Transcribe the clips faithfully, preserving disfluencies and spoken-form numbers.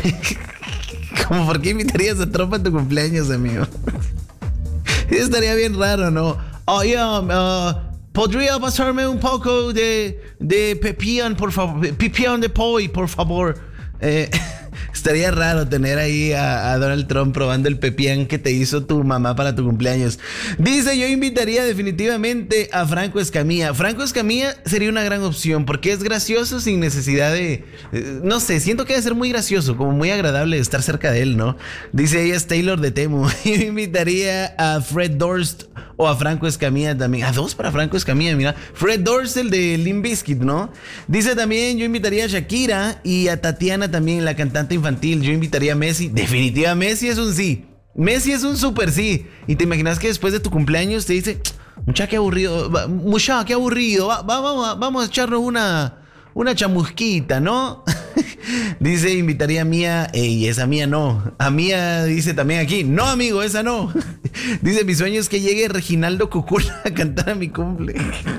Como, ¿por qué invitarías a Trump a tu cumpleaños, amigo? Estaría bien raro, ¿no? Oye, um, uh, ¿podría pasarme un poco de, de pepián, por favor? Pepián de poi, por favor. Eh, estaría raro tener ahí a, a Donald Trump probando el pepián que te hizo tu mamá para tu cumpleaños. Dice, yo invitaría definitivamente a Franco Escamilla. Franco Escamilla sería una gran opción porque es gracioso sin necesidad de... Eh, no sé, siento que debe ser muy gracioso, como muy agradable estar cerca de él, ¿no? Dice, ella es Taylor de Temu. Yo invitaría a Fred Durst o a Franco Escamilla también. A dos para Franco Escamilla, mira. Fred Durst, el de Limp Bizkit, ¿no? Dice también, yo invitaría a Shakira y a Tatiana también, la cantante infantil. Yo invitaría a Messi. Definitiva, Messi es un sí. Messi es un super sí. Y te imaginas que después de tu cumpleaños te dice, mucha, qué aburrido. Mucha, qué aburrido. Va, va, vamos, vamos a echarnos una... Una chamusquita, ¿no? Dice, invitaría a Mía. Ey, esa Mía no. A Mía dice también aquí. No, amigo, esa no. Dice, mi sueño es que llegue Reginaldo Cucula a cantar a mi cumple.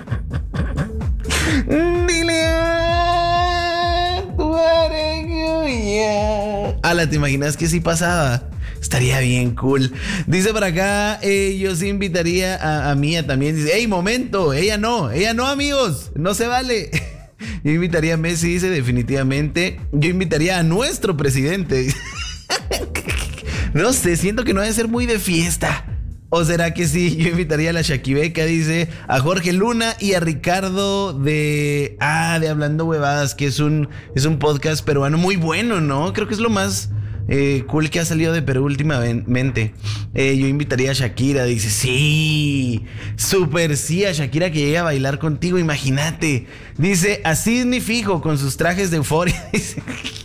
Dile a tu arenguilla. Ala, ¿te imaginas que sí pasaba? Estaría bien cool. Dice por acá, eh, yo sí invitaría a, a Mía también. Dice, ey, momento, ella no. Ella no, amigos. No se vale. Yo invitaría a Messi, dice, definitivamente. Yo invitaría a nuestro presidente. No sé, siento que no debe ser muy de fiesta. ¿O será que sí? Yo invitaría a la Shakibeca, dice, a Jorge Luna y a Ricardo de... Ah, de Hablando Huevadas, que es un, es un podcast peruano muy bueno, ¿no? Creo que es lo más... Eh, cool que ha salido de Perú últimamente. eh, Yo invitaría a Shakira. Dice, sí, super sí, a Shakira que llegue a bailar contigo. Imagínate. Dice, a Sidney Fijo con sus trajes de euforia. Dice,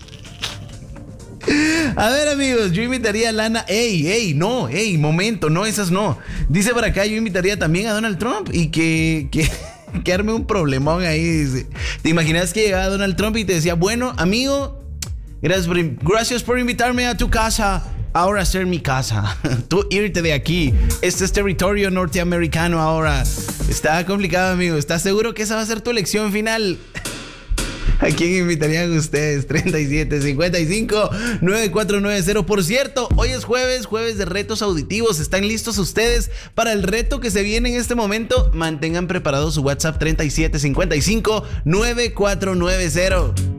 a ver, amigos, yo invitaría a Lana. Ey, ey, no, ey, momento, no, esas no. Dice por acá, yo invitaría también a Donald Trump y que... que que arme un problemón ahí. Dice, ¿te imaginas que llegaba Donald Trump y te decía, bueno, amigo, Gracias por, gracias por invitarme a tu casa. Ahora ser mi casa. Tú irte de aquí. Este es territorio norteamericano ahora. Está complicado, amigo. ¿Estás seguro que esa va a ser tu elección final? ¿A quién invitarían ustedes? treinta y siete, cincuenta y cinco, noventa y cuatro noventa. Por cierto, hoy es jueves, jueves de retos auditivos. ¿Están listos ustedes para el reto que se viene en este momento? Mantengan preparado su WhatsApp treinta y siete, cincuenta y cinco, noventa y cuatro noventa.